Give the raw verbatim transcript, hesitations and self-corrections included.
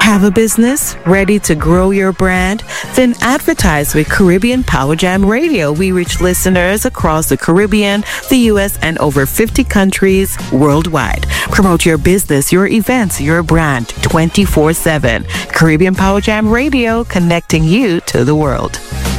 Have a business ready to grow your brand? Then advertise with Caribbean Power Jam Radio. We reach listeners across the Caribbean, the U S, and over fifty countries worldwide. Promote your business, your events, your brand twenty-four seven. Caribbean Power Jam Radio, connecting you to the world.